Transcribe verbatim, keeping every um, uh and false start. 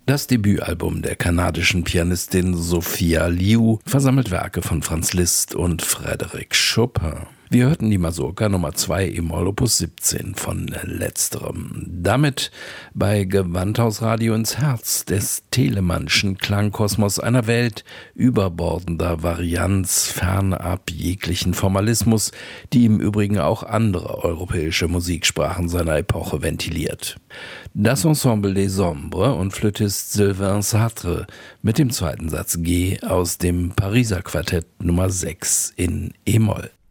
Das Debütalbum der kanadischen Pianistin Sophia Liu versammelt Werke von Franz Liszt und Frédéric Chopin. Wir hörten die Mazurka Nummer zwei e-Moll Opus siebzehn von letzterem. Damit bei Gewandhausradio ins Herz des Telemannschen Klangkosmos, einer Welt überbordender Varianz, fernab jeglichen Formalismus, die im Übrigen auch andere europäische Musiksprachen seiner Epoche ventiliert. Das Ensemble des Ombres und Flötist Sylvain Sartre mit dem zweiten Satz G aus dem Pariser Quartett Nummer sechs in e-Moll.